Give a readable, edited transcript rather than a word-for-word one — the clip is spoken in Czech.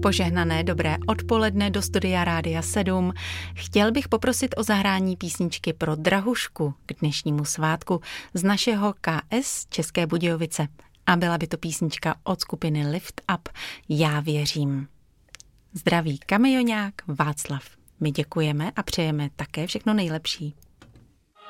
Požehnané dobré odpoledne do studia Rádia 7. Chtěl bych poprosit o zahrání písničky pro Drahušku k dnešnímu svátku z našeho KS České Budějovice. A byla by to písnička od skupiny Lift Up Já věřím. Zdraví kamionák Václav. My děkujeme a přejeme také všechno nejlepší.